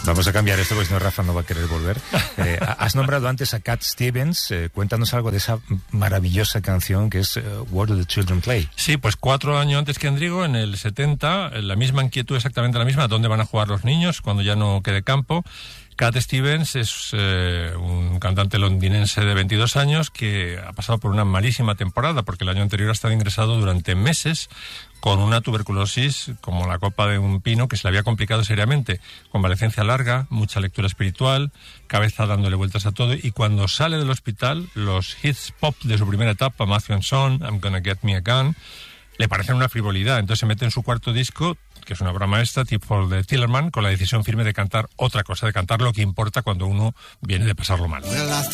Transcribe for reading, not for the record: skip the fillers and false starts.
Vamos a cambiar esto porque si no Rafa no va a querer volver. Has nombrado antes a Cat Stevens. Cuéntanos algo de esa maravillosa canción que es Where Do the Children Play? Sí, pues 4 años antes que Endrigo, en el 70, la misma inquietud, exactamente la misma, ¿dónde van a jugar los niños cuando ya no quede campo? Cat Stevens es un cantante londinense de 22 años que ha pasado por una malísima temporada porque el año anterior ha estado ingresado durante meses con una tuberculosis como la copa de un pino que se le había complicado seriamente. Convalecencia larga, mucha lectura espiritual, cabeza dándole vueltas a todo, y cuando sale del hospital, los hits pop de su primera etapa, Matthew & Son, I'm Gonna Get Me a Gun, le parecen una frivolidad. Entonces se mete en su cuarto disco, que es una obra maestra, tipo de Tillerman, con la decisión firme de cantar otra cosa, de cantar lo que importa cuando uno viene de pasarlo mal.